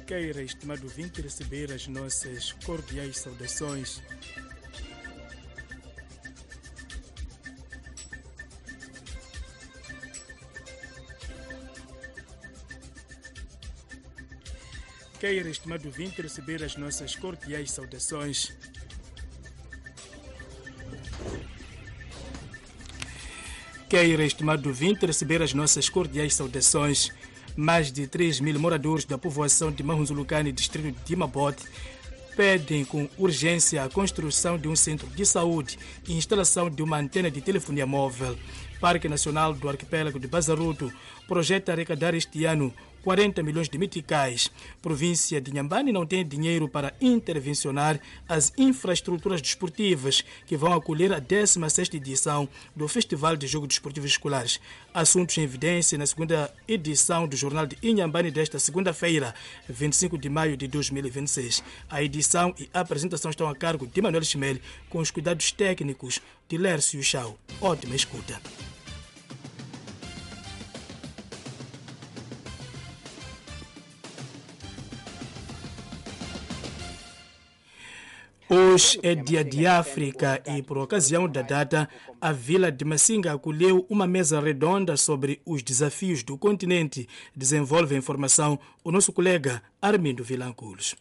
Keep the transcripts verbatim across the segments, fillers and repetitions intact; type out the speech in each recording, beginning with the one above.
Queira, estimado ouvinte, receber as nossas cordiais saudações. Queira, estimado ouvinte, receber as nossas cordiais saudações. Queira, estimado ouvinte, receber as nossas cordiais saudações. Mais de três mil moradores da povoação de Mahunzulukani, distrito de Mabote, pedem com urgência a construção de um centro de saúde e instalação de uma antena de telefonia móvel. Parque Nacional do Arquipélago de Bazaruto projeta arrecadar este ano quarenta milhões de meticais. Província de Inhambane não tem dinheiro para intervencionar as infraestruturas desportivas que vão acolher a décima sexta edição do Festival de Jogos Desportivos Escolares. Assuntos em evidência na segunda edição do Jornal de Inhambane desta segunda-feira, vinte e cinco de maio de dois mil e vinte e seis. A edição e a apresentação estão a cargo de Manuel Chimel, com os cuidados técnicos de Lércio Chau. Ótima escuta. Hoje é dia de África e, por ocasião da data, a Vila de Masinga acolheu uma mesa redonda sobre os desafios do continente. Desenvolve a informação o nosso colega Armindo Vilanculos.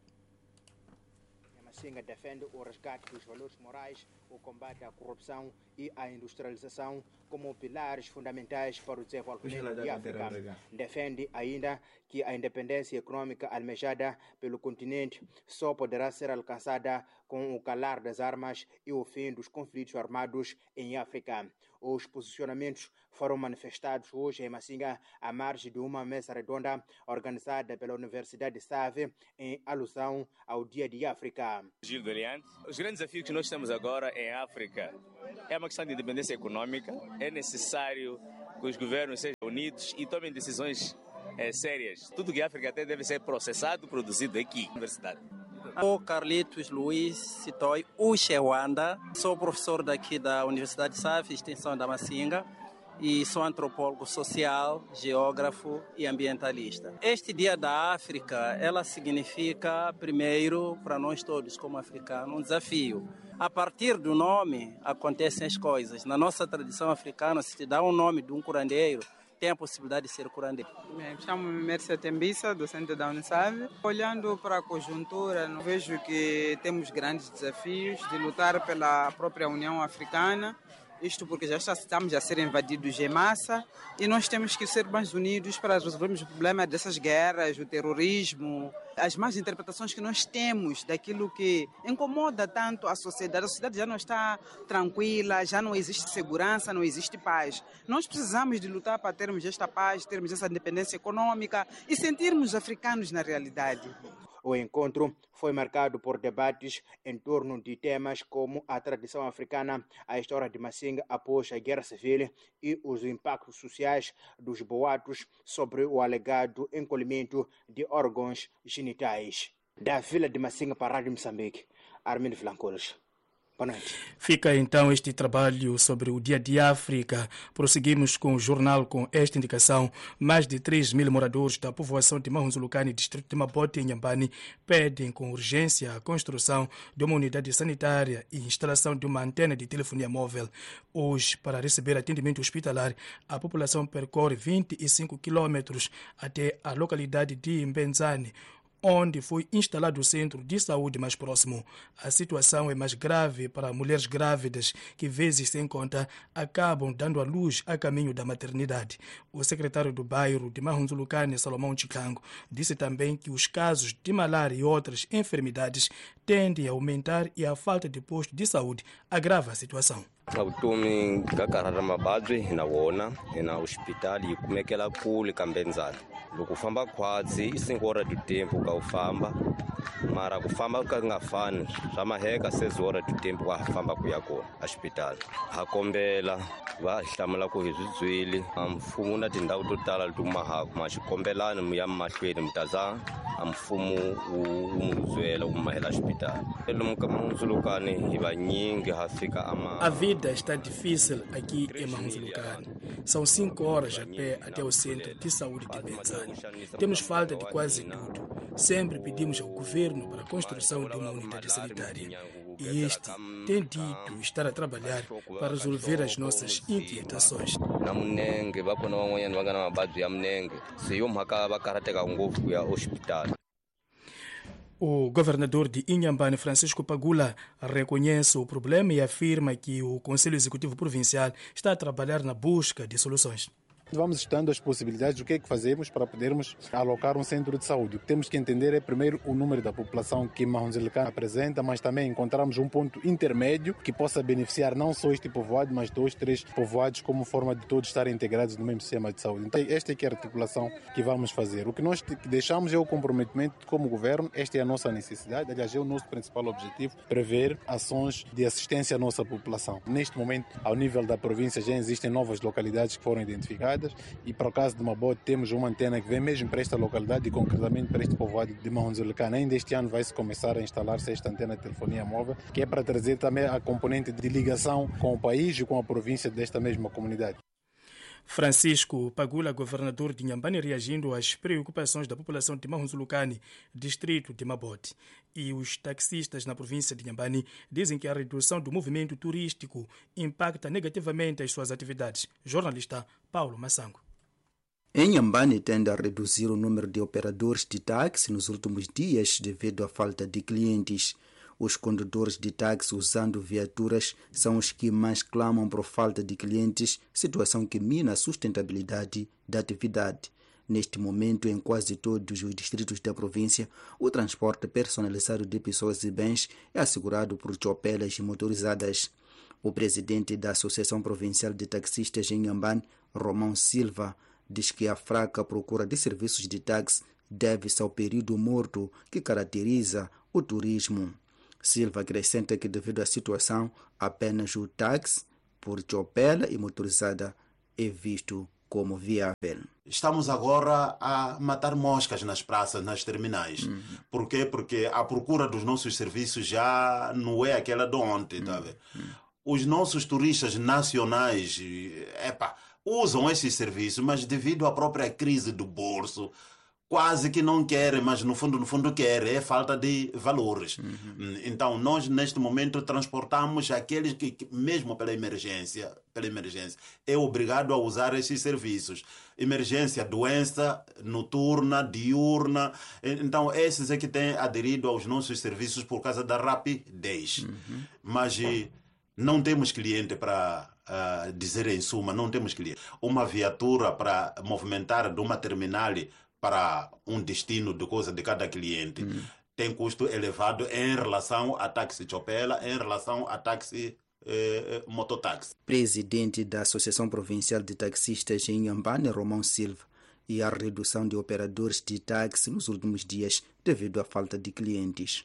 Masinga defende o resgate dos valores morais, o combate à corrupção e à industrialização como pilares fundamentais para o desenvolvimento de África. Defende ainda que a independência econômica almejada pelo continente só poderá ser alcançada com o calar das armas e o fim dos conflitos armados em África. Os posicionamentos foram manifestados hoje em Masinga à margem de uma mesa redonda organizada pela Universidade Save em alusão ao Dia de África. Gil Doriante, os grandes desafios que nós temos agora em África é uma questão de independência econômica. É necessário que os governos sejam unidos e tomem decisões é, sérias. Tudo que a África tem deve ser processado, produzido aqui na universidade. Sou Carlitos Luiz Sitoi Uxewanda, sou professor daqui da Universidade Save, extensão da Masinga, e sou antropólogo social, geógrafo e ambientalista. Este Dia da África, ela significa, primeiro, para nós todos como africanos, um desafio. A partir do nome acontecem as coisas. Na nossa tradição africana, se te dá um nome de um curandeiro, tem a possibilidade de ser curandeiro. Me chamo-me Mércia Tembiça, docente da Unisave. Olhando para a conjuntura, vejo que temos grandes desafios de lutar pela própria União Africana. Isto porque já estamos a ser invadidos em massa e nós temos que ser mais unidos para resolvermos o problema dessas guerras, o terrorismo, as más interpretações que nós temos daquilo que incomoda tanto a sociedade. A sociedade já não está tranquila, já não existe segurança, não existe paz. Nós precisamos de lutar para termos esta paz, termos essa independência econômica e sentirmos africanos na realidade. O encontro foi marcado por debates em torno de temas como a tradição africana, a história de Masinga após a Guerra Civil e os impactos sociais dos boatos sobre o alegado encolhimento de órgãos genitais. Da Vila de Masinga para a Rádio Moçambique, Armindo Vilanculos. Boa noite. Fica então este trabalho sobre o Dia de África. Prosseguimos com o jornal com esta indicação. Mais de três mil moradores da povoação de Mahunzulukani, distrito de Mabote, em Inhambane, pedem com urgência a construção de uma unidade sanitária e instalação de uma antena de telefonia móvel. Hoje, para receber atendimento hospitalar, a população percorre vinte e cinco quilômetros até a localidade de Mbenzane, onde foi instalado o centro de saúde mais próximo. A situação é mais grave para mulheres grávidas que, vezes sem conta, acabam dando à luz a caminho da maternidade. O secretário do bairro de Mahunzulukani, Salomão Chikango, disse também que os casos de malária e outras enfermidades tendem a aumentar e a falta de posto de saúde agrava a situação. Vutomi bya karhala mavabyi na wona na hospital yi kumekela kule ka Mbenzane. Loko u famba khwatsi i cinco horas do tempo ka u famba, mara ku famba ka nga fani swa maheka seize horas do tempo ka famba ku ya kona hospital. Ha kombela va hlamula ku hi zwidzwili mfumo na tindhawu to tala leti mahaku ma xikombelani mu ya mahlweni mutaza a mfumo wu mu zwela ku mahela hospital. Lomu ka Mahunzulukani hi vanyingi ha fika ama. A vida está difícil aqui em Mahunzulukani. São cinco horas a pé até o centro de saúde de Mbenzane. Temos falta de quase tudo. sempre pedimos ao governo para a construção de uma unidade sanitária. E este tem dito estar a trabalhar para resolver as nossas inquietações. O governador de Inhambane, Francisco Pagula, reconhece o problema e afirma que o Conselho Executivo Provincial está a trabalhar na busca de soluções. Vamos estudando as possibilidades, o que é que fazemos para podermos alocar um centro de saúde. O que temos que entender é, primeiro, o número da população que Mahonzilcana apresenta, mas também encontrarmos um ponto intermédio que possa beneficiar não só este povoado, mas dois, três povoados, como forma de todos estarem integrados no mesmo sistema de saúde. Então, esta é que é a articulação que vamos fazer. O que nós deixamos é o comprometimento como governo, esta é a nossa necessidade, aliás, é o nosso principal objetivo, prever ações de assistência à nossa população. Neste momento, ao nível da província, já existem novas localidades que foram identificadas, e para o caso de Mabote temos uma antena que vem mesmo para esta localidade e concretamente para este povoado de Mahonzilcana. Ainda este ano vai-se começar a instalar-se esta antena de telefonia móvel, que é para trazer também a componente de ligação com o país e com a província desta mesma comunidade. Francisco Pagula, governador de Inhambane, reagindo às preocupações da população de Mahonzilcana, distrito de Mabote. E os taxistas na província de Inhambane dizem que a redução do movimento turístico impacta negativamente as suas atividades. Jornalista Paulo Massango. Em Inhambane tende a reduzir o número de operadores de táxi nos últimos dias devido à falta de clientes. Os condutores de táxi usando viaturas são os que mais clamam por falta de clientes, situação que mina a sustentabilidade da atividade. Neste momento, em quase todos os distritos da província, o transporte personalizado de pessoas e bens é assegurado por chopelas motorizadas. O presidente da Associação Provincial de Taxistas em Inhambane, Romão Silva, diz que a fraca procura de serviços de táxi deve-se ao período morto que caracteriza o turismo. Silva acrescenta que, devido à situação, apenas o táxi, por chopela e motorizada, é visto como viável. Estamos agora a matar moscas nas praças, nas terminais. Uhum. Por quê? Porque a procura dos nossos serviços já não é aquela de ontem. Uhum. Tá vendo? Uhum. Os nossos turistas nacionais epa, usam esses serviços, mas devido à própria crise do bolso, quase que não querem, mas no fundo, no fundo querem, é falta de valores. Uhum. Então, nós neste momento transportamos aqueles que, que, mesmo pela emergência, pela emergência, é obrigado a usar esses serviços. Emergência, doença noturna, diurna. Então, esses é que têm aderido aos nossos serviços por causa da rapidez. Uhum. Mas não temos cliente para uh, dizer em suma, não temos cliente. Uma viatura para movimentar de uma terminal para um destino de coisa de cada cliente, hum. tem custo elevado em relação a táxi chopela, em relação a táxi eh, mototáxi. Presidente da Associação Provincial de Taxistas em Inhambane, Romão Silva, e a redução de operadores de táxi nos últimos dias devido à falta de clientes.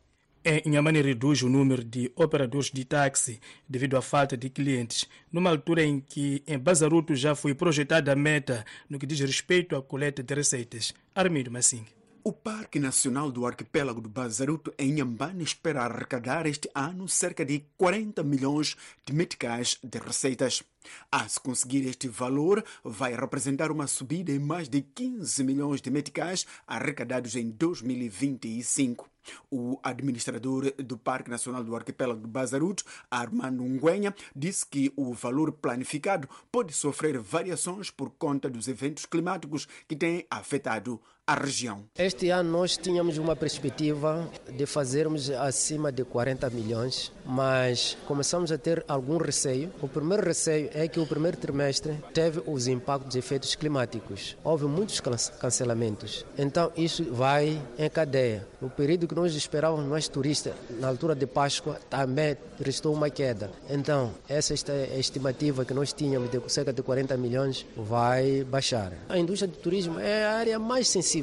Em Inhambane reduz o número de operadores de táxi devido à falta de clientes, numa altura em que em Bazaruto já foi projetada a meta no que diz respeito à coleta de receitas. Armindo Massing. O Parque Nacional do Arquipélago do Bazaruto em Inhambane espera arrecadar este ano cerca de quarenta milhões de meticais de receitas. A se conseguir este valor, vai representar uma subida em mais de quinze milhões de meticais arrecadados em dois mil e vinte e cinco. O administrador do Parque Nacional do Arquipélago do Bazaruto, Armando Ngwenha, disse que o valor planificado pode sofrer variações por conta dos eventos climáticos que têm afetado a região. Este ano nós tínhamos uma perspectiva de fazermos acima de quarenta milhões, mas começamos a ter algum receio. O primeiro receio é que o primeiro trimestre teve os impactos de efeitos climáticos. Houve muitos cancelamentos. Então isso vai em cadeia. No período que nós esperávamos mais turistas, na altura de Páscoa, também restou uma queda. Então essa é a estimativa que nós tínhamos de cerca de quarenta milhões vai baixar. A indústria do turismo é a área mais sensível.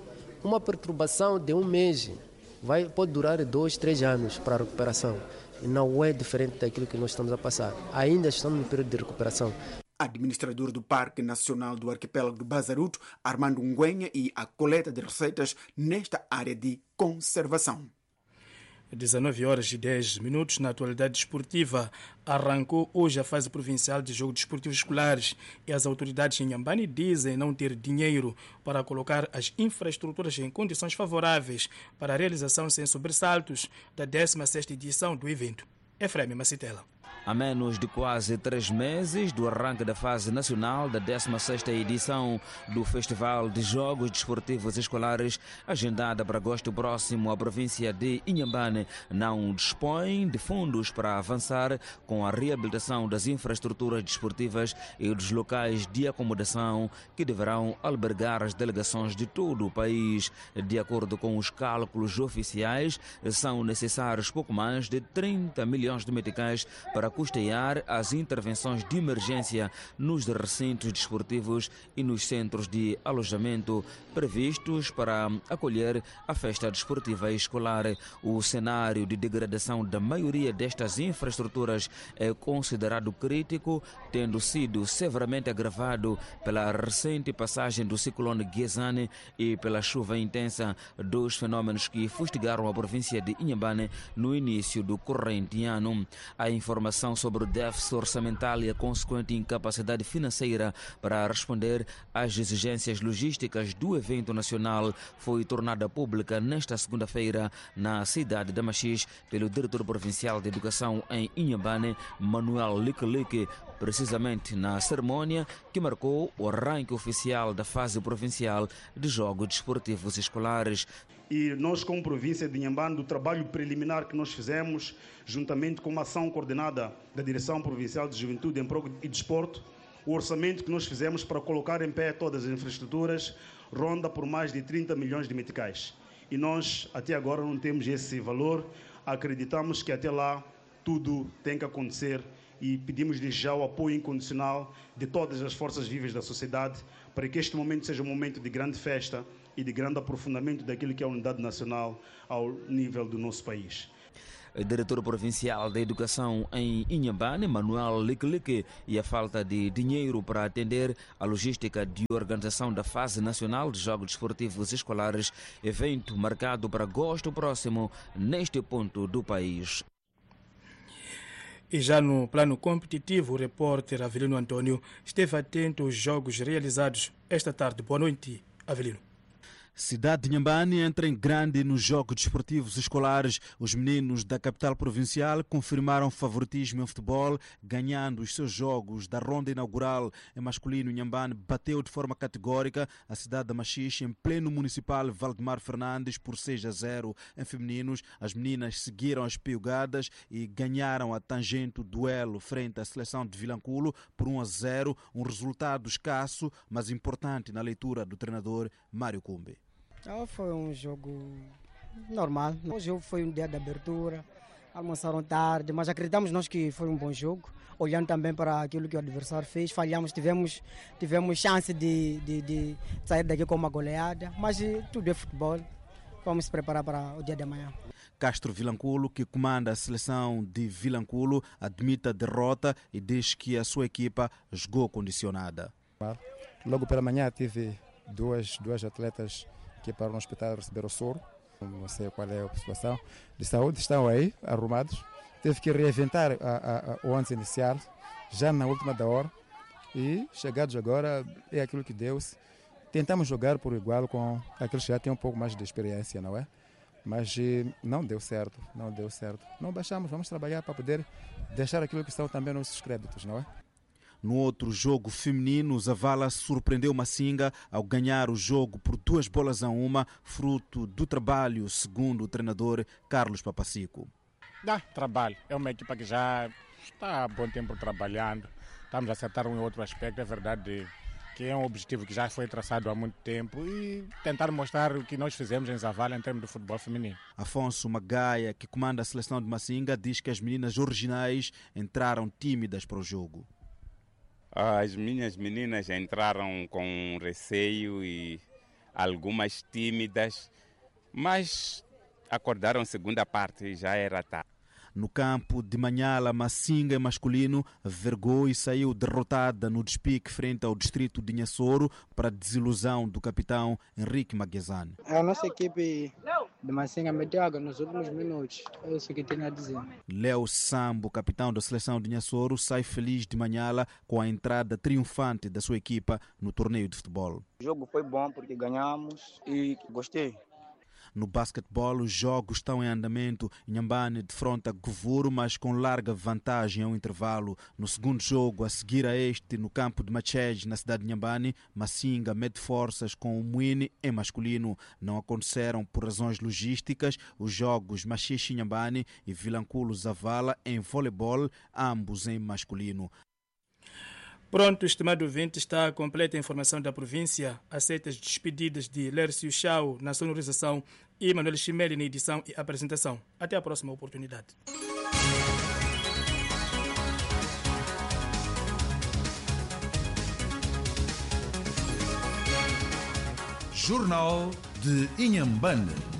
Uma perturbação de um mês vai, pode durar dois, três anos para a recuperação. E não é diferente daquilo que nós estamos a passar. Ainda estamos no período de recuperação. Administrador do Parque Nacional do Arquipélago do Bazaruto, Armando Ngwenha, e a coleta de receitas nesta área de conservação. dezenove horas e dez minutos. Na atualidade desportiva, arrancou hoje a fase provincial de jogos desportivos escolares e as autoridades em Inhambane dizem não ter dinheiro para colocar as infraestruturas em condições favoráveis para a realização sem sobressaltos da décima sexta edição do evento. Efraim Macitela. A menos de quase três meses do arranque da fase nacional da décima sexta edição do Festival de Jogos Desportivos Escolares, agendada para agosto próximo, a província de Inhambane não dispõe de fundos para avançar com a reabilitação das infraestruturas desportivas e dos locais de acomodação que deverão albergar as delegações de todo o país. De acordo com os cálculos oficiais, são necessários pouco mais de trinta milhões de meticais para custear as intervenções de emergência nos recintos desportivos e nos centros de alojamento previstos para acolher a festa desportiva escolar. O cenário de degradação da maioria destas infraestruturas é considerado crítico, tendo sido severamente agravado pela recente passagem do ciclone Gezane e pela chuva intensa, dos fenômenos que fustigaram a província de Inhambane no início do corrente ano. A informação sobre o déficit orçamental e a consequente incapacidade financeira para responder às exigências logísticas do evento nacional foi tornada pública nesta segunda-feira na cidade de Machis pelo diretor provincial de educação em Inhambane, Manuel Lique, precisamente na cerimônia que marcou o arranque oficial da fase provincial de jogos desportivos escolares. E nós, como província de Inhambane, do trabalho preliminar que nós fizemos, juntamente com uma ação coordenada da Direção Provincial de Juventude, Emprego e Desporto, o orçamento que nós fizemos para colocar em pé todas as infraestruturas ronda por mais de trinta milhões de meticais. E nós, até agora, não temos esse valor. Acreditamos que até lá tudo tem que acontecer e pedimos desde já o apoio incondicional de todas as forças vivas da sociedade para que este momento seja um momento de grande festa e de grande aprofundamento daquilo que é a unidade nacional ao nível do nosso país. O diretor provincial da educação em Inhambane, Manuel Lique, e a falta de dinheiro para atender a logística de organização da fase nacional de jogos desportivos escolares, evento marcado para agosto próximo neste ponto do país. E já no plano competitivo, o repórter Avelino Antônio esteve atento aos jogos realizados esta tarde. Boa noite, Avelino. Cidade de Inhambane entra em grande nos jogos desportivos escolares. Os meninos da capital provincial confirmaram favoritismo em futebol, ganhando os seus jogos da ronda inaugural. Em masculino, Inhambane bateu de forma categórica a cidade da Machixe em pleno municipal Valdemar Fernandes por seis a zero. Em femininos, as meninas seguiram as piugadas e ganharam a tangente o duelo frente à seleção de Vilanculo por um a zero, um resultado escasso, mas importante na leitura do treinador Mário Cumbe. Foi um jogo normal. O jogo foi um dia de abertura, almoçaram tarde, mas acreditamos nós que foi um bom jogo. Olhando também para aquilo que o adversário fez, falhamos, tivemos, tivemos chance de, de, de sair daqui com uma goleada, mas tudo é futebol. Vamos se preparar para o dia de amanhã. Castro Vilanculo, que comanda a seleção de Vilanculo, admite a derrota e diz que a sua equipa jogou condicionada. Logo pela manhã tive duas, duas atletas que para no hospital receber o soro, não sei qual é a situação de saúde, estão aí arrumados. Teve que reinventar a, a, a, o antes inicial, já na última da hora, e chegados agora é aquilo que deu-se. Tentamos jogar por igual com aqueles que já têm um pouco mais de experiência, não é? Mas não deu certo, não deu certo. Não baixamos, vamos trabalhar para poder deixar aquilo que são também nossos créditos, não é? No outro jogo feminino, o Zavala surpreendeu Massinga ao ganhar o jogo por duas bolas a uma, fruto do trabalho, segundo o treinador Carlos Papacico. Dá trabalho, é uma equipa que já está há bom tempo trabalhando, estamos a acertar um e outro aspecto, é verdade que é um objetivo que já foi traçado há muito tempo e tentar mostrar o que nós fizemos em Zavala em termos de futebol feminino. Afonso Magaia, que comanda a seleção de Massinga, diz que as meninas originais entraram tímidas para o jogo. As minhas meninas entraram com receio e algumas tímidas, mas acordaram segunda parte e já era tarde. No campo de Manhala, Massinga masculino vergou e saiu derrotada no despique frente ao distrito de Inhassoro para a desilusão do capitão Henrique Maguezane. A nossa equipe de Massinga meteu água nos últimos minutos. É isso que tenho a dizer. Léo Sambo, capitão da seleção de Nhassoro, sai feliz de Manhala com a entrada triunfante da sua equipa no torneio de futebol. O jogo foi bom porque ganhamos e gostei. No basquetebol, os jogos estão em andamento. Inhambane defronta Govuro, mas com larga vantagem ao intervalo. No segundo jogo, a seguir a este, no campo de Machege, na cidade de Inhambane, Massinga mede forças com o Muine em masculino. Não aconteceram por razões logísticas os jogos Machixe Inhambane e Vilanculo Zavala em voleibol, ambos em masculino. Pronto, estimado ouvinte, está a completa a informação da província. Aceita as despedidas de Lércio Chau na sonorização e Manuel Chimeli na edição e apresentação. Até a próxima oportunidade. Jornal de Inhambane.